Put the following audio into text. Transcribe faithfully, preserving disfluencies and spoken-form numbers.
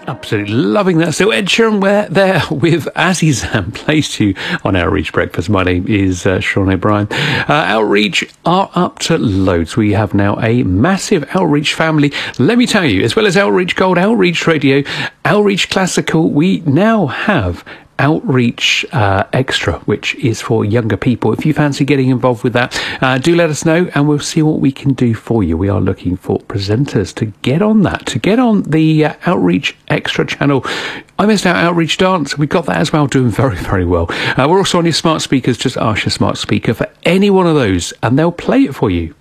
Absolutely loving that. So Ed Sheeran, we're there with Azizam, plays to you on Outreach Breakfast. My name is uh, Sean O'Brien. Uh, Outreach are up to loads. We have now a massive Outreach family. Let me tell you, as well as Outreach Gold, Outreach Radio, Outreach Classical, we now have Outreach uh, Extra, which is for younger people. If you fancy getting involved with that, uh, do let us know and we'll see what we can do for you. We are looking for presenters to get on that, to get on the uh, Outreach Extra channel. I missed out Outreach Dance. We've got that as well, doing very, very well. Uh, we're also on your smart speakers. Just ask your smart speaker for any one of those and they'll play it for you.